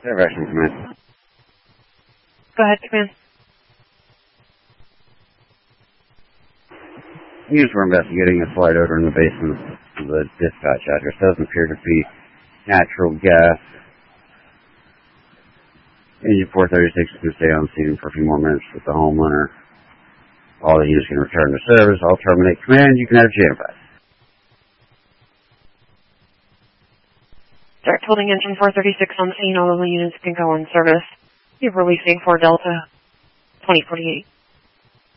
Direction, command. Go ahead, command. Units were investigating a slight odor in the basement of the dispatch address. Doesn't appear to be natural gas. Engine 436 can stay on scene for a few more minutes with the homeowner. All the units can return to service. I'll terminate command. You can have Janify. Start holding engine 436 on scene. All of the units can go on service. You're releasing 4 Delta 2048.